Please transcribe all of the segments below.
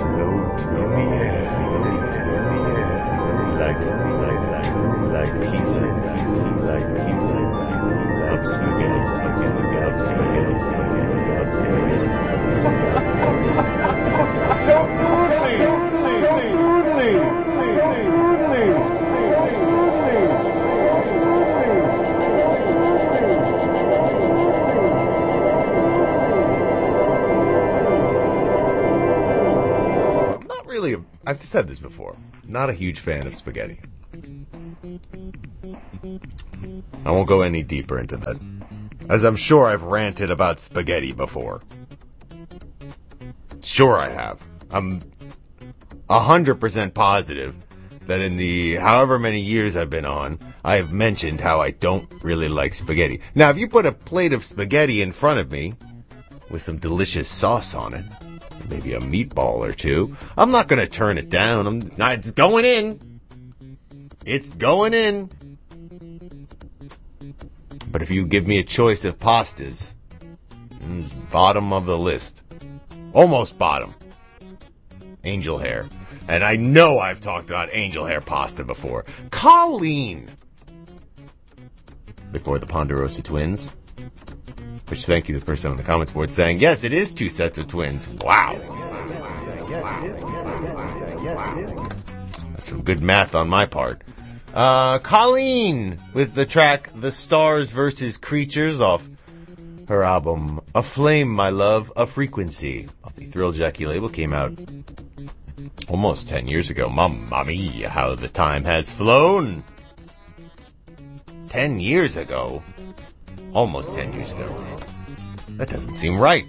in the air, like pieces of spaghetti. So I've said this before, not a huge fan of spaghetti. I won't go any deeper into that, as I'm sure I've ranted about spaghetti before. Sure I have. I'm 100% positive that in the however many years I've been on, I have mentioned how I don't really like spaghetti. Now, if you put a plate of spaghetti in front of me with some delicious sauce on it, maybe a meatball or two, I'm not going to turn it down. It's going in. It's going in. But if you give me a choice of pastas, it's bottom of the list. Almost bottom. Angel hair. And I know I've talked about angel hair pasta before. Colleen! Before the Ponderosa twins. Which, thank you to the person on the comments board saying, yes, it is 2 sets of twins. Wow. That's some good math on my part. Colleen with the track The Stars vs. Creatures off her album Aflame, My Love, A Frequency off the Thrill Jackie label. Came out almost 10 years ago. Mamma mia, how the time has flown. 10 years ago. Almost 10 years ago. That doesn't seem right.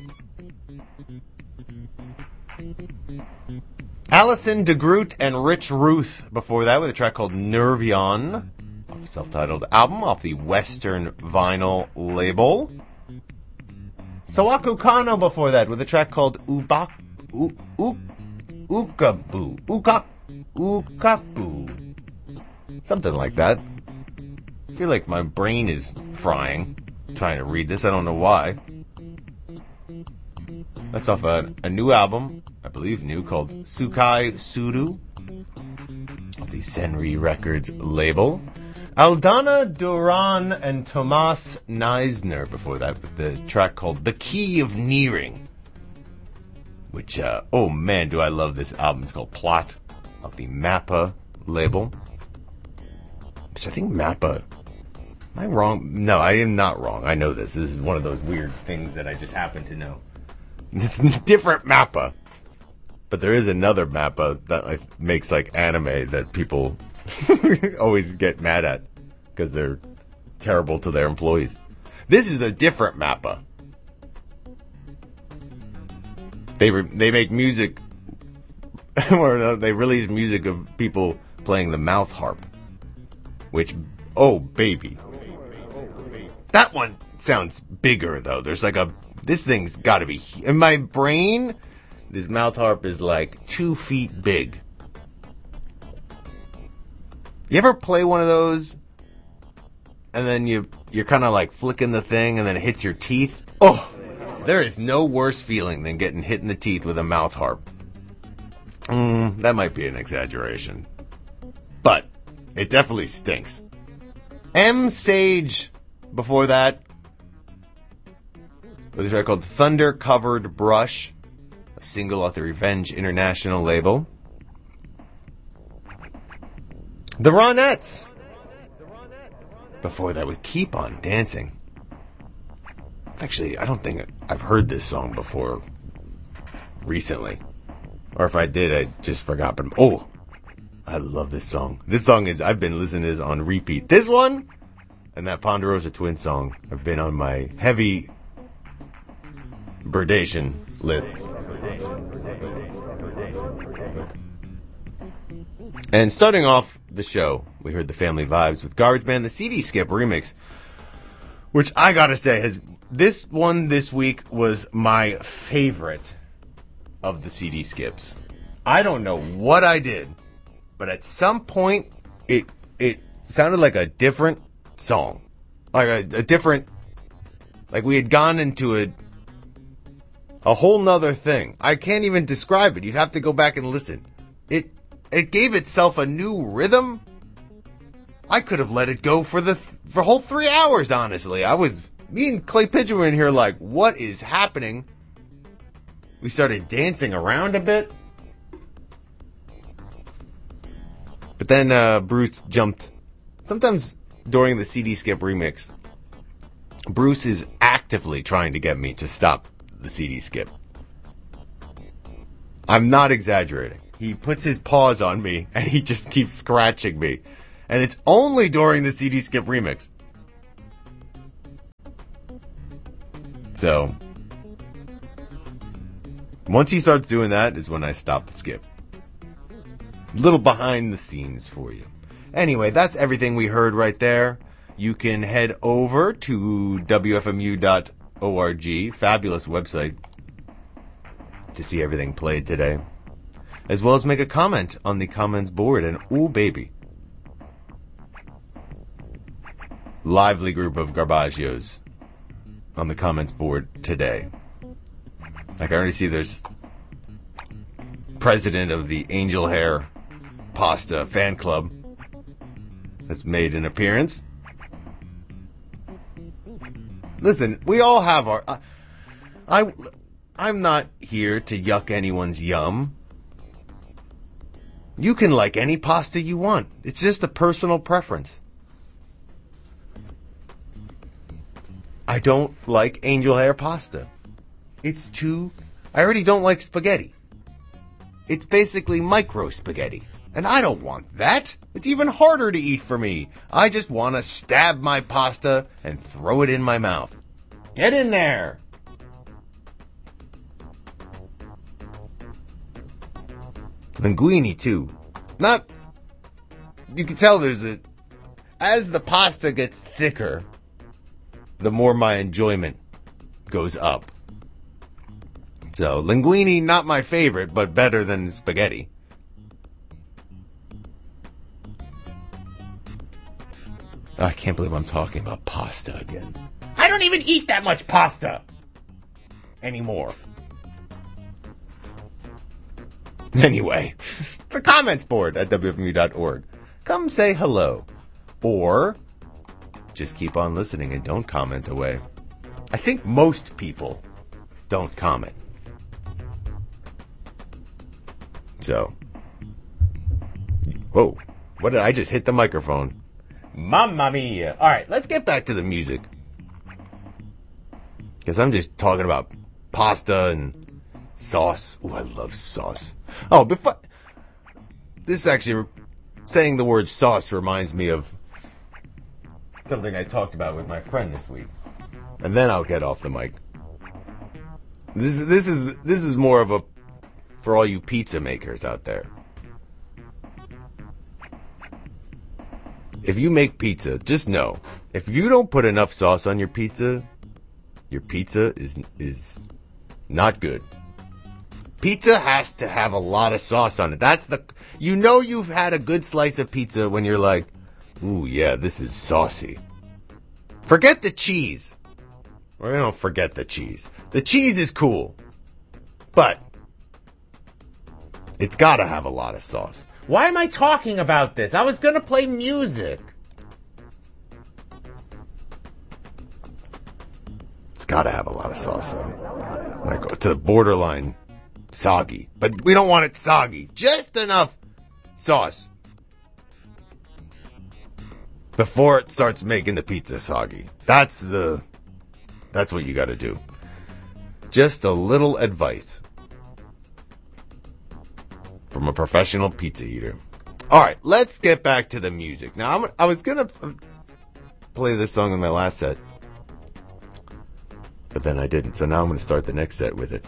Alison DeGroot and Rich Ruth before that with a track called Nervion, off a self-titled album off the Western Vinyl label. Sawaku Kano before that with a track called Ukabu. Something like that. I feel like my brain is frying trying to read this. I don't know why. That's off a new album, I believe new, called Sukai Suru, of the Senri Records label. Aldana Duran and Tomas Neisner before that with the track called The Key of Nearing, which, oh man, do I love this album. It's called Plot, of the Mappa label, which I think Mappa... Am I wrong? No, I am not wrong. I know this. This is one of those weird things that I just happen to know. It's a different Mappa. But there is another Mappa that makes anime that people always get mad at because they're terrible to their employees. This is a different Mappa. They make music, or they release music of people playing the mouth harp, which, oh baby. That one sounds bigger, though. There's this thing's got to be... In my brain, this mouth harp is 2 feet big. You ever play one of those, and then you're kind of flicking the thing, and then it hits your teeth? Oh, there is no worse feeling than getting hit in the teeth with a mouth harp. That might be an exaggeration. But it definitely stinks. M. Sage... Before that, with a track called Thunder Covered Brush, a single off the Revenge International label. The Ronettes. Before that with Keep On Dancing. Actually, I don't think I've heard this song before recently. Or if I did, I just forgot. But, oh, I love this song. This song I've been listening to this on repeat. This one... And that Ponderosa Twin song have been on my heavy birdation list. And starting off the show, we heard the Family Vibes with Garbage Man, the CD Skip remix, which I gotta say this one this week was my favorite of the CD skips. I don't know what I did, but at some point it sounded like a different song, like a different, we had gone into a a whole nother thing. I can't even describe it. You'd have to go back and listen. It gave itself a new rhythm. I could have let it go for a whole 3 hours, honestly. Me and Clay Pigeon were in here like, what is happening? We started dancing around a bit. But then Bruce jumped. Sometimes during the CD Skip remix, Bruce is actively trying to get me to stop the CD Skip. I'm not exaggerating. He puts his paws on me and he just keeps scratching me. And it's only during the CD Skip remix. So, once he starts doing that is when I stop the skip. Little behind the scenes for you. Anyway, that's everything we heard right there. You can head over to wfmu.org, fabulous website, to see everything played today. As well as make a comment on the comments board. And ooh, baby. Lively group of Garbagios on the comments board today. I can already see there's president of the Angel Hair Pasta fan club that's made an appearance. Listen, we all have our... I'm not here to yuck anyone's yum. You can like any pasta you want. It's just a personal preference. I don't like angel hair pasta. I already don't like spaghetti. It's basically micro spaghetti. And I don't want that. It's even harder to eat for me. I just want to stab my pasta and throw it in my mouth. Get in there! Linguine, too. You can tell as the pasta gets thicker, the more my enjoyment goes up. So, linguine, not my favorite, but better than spaghetti. I can't believe I'm talking about pasta again. I don't even eat that much pasta anymore. Anyway, the comments board at wfmu.org. Come say hello. Or just keep on listening and don't comment away. I think most people don't comment. So. Whoa. What did I just hit the microphone? Mamma mia. Alright, let's get back to the music. Because I'm just talking about pasta and sauce. Oh, I love sauce. Oh, this actually, saying the word sauce reminds me of something I talked about with my friend this week. And then I'll get off the mic. This is more of a, for all you pizza makers out there. If you make pizza, just know, if you don't put enough sauce on your pizza is not good. Pizza has to have a lot of sauce on it. You've had a good slice of pizza when you're like, ooh, yeah, this is saucy. Forget the cheese. Or don't forget the cheese. The cheese is cool. But it's gotta have a lot of sauce. Why am I talking about this? I was gonna play music. It's gotta have a lot of sauce on it. Like to the borderline soggy. But we don't want it soggy. Just enough sauce before it starts making the pizza soggy. That's what you gotta do. Just a little advice from a professional pizza eater. Alright, let's get back to the music. Now, I was gonna play this song in my last set, but then I didn't. So now I'm gonna start the next set with it.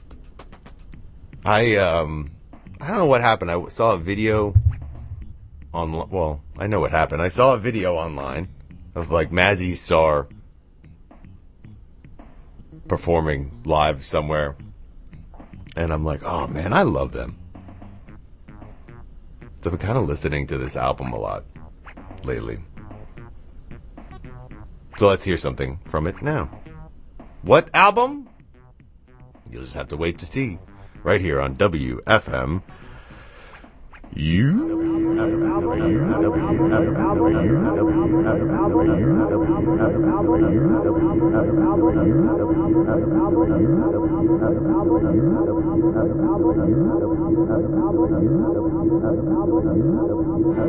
I don't know what happened. I saw a video I know what happened. I saw a video online of like Mazzy Star performing live somewhere. And I'm like, oh man, I love them. So I've been kind of listening to this album a lot lately. So let's hear something from it now. What album? You'll just have to wait to see. Right here on WFM.